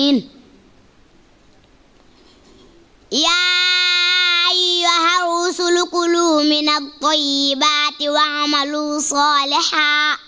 يا أيها الرسل كلوا من الطيبات واعملوا صالحا